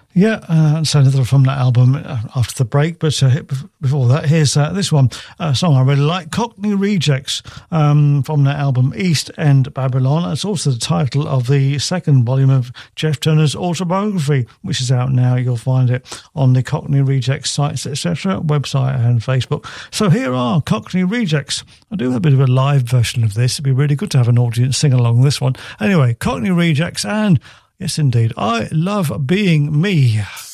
So another from that album after the break, but before that, here's this one, a song I really like, Cockney Rejects, from that album East End Babylon. It's also the title of the second volume of Jeff Turner's autobiography, which is out now. You'll find it on the Cockney Rejects sites, etc., website and Facebook. So here are Cockney Rejects. I do have a bit of a live version of this. It'd be really good to have an audience sing along this one. Anyway, Cockney Rejects, and yes, indeed, I love being me.